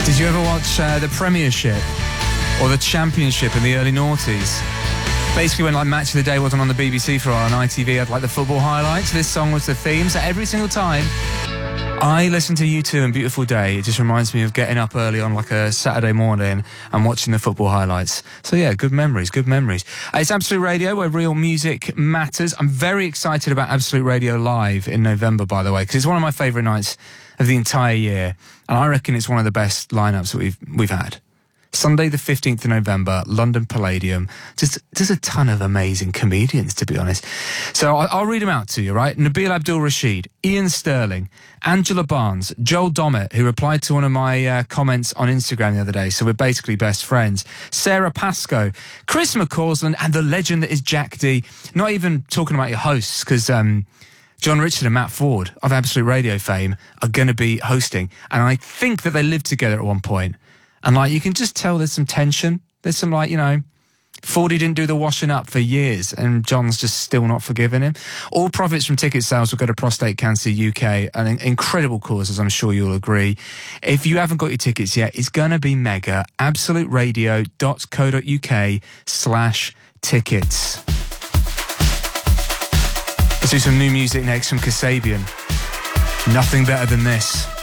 Did you ever watch the Premiership or the Championship in the early noughties? Basically when like Match of the Day wasn't on the BBC for a while, on ITV had like the football highlights. This song was the theme, so every single time I listen to U2 and Beautiful Day, it just reminds me of getting up early on like a Saturday morning and watching the football highlights. So yeah, good memories, good memories. It's Absolute Radio, where real music matters. I'm very excited about Absolute Radio Live in November, by the way, because it's one of my favourite nights of the entire year, and I reckon it's one of the best lineups that we've had. Sunday the 15th of November, London Palladium. Just a ton of amazing comedians, to be honest. So I'll read them out to you, right? Nabil Abdul Rashid, Ian Sterling, Angela Barnes, Joel Dommett, who replied to one of my comments on Instagram the other day, so we're basically best friends, Sarah Pascoe, Chris McCausland, and the legend that is Jack D. Not even talking about your hosts, because John Richard and Matt Ford of Absolute Radio fame are going to be hosting, and I think that they lived together at one point. And like, you can just tell there's some tension. There's some like, you know, Fordy didn't do the washing up for years and John's just still not forgiving him. All profits from ticket sales will go to Prostate Cancer UK, an incredible cause, as I'm sure you'll agree. If you haven't got your tickets yet, it's going to be mega. absoluteradio.co.uk/tickets. Let's do some new music next from Kasabian. Nothing better than this.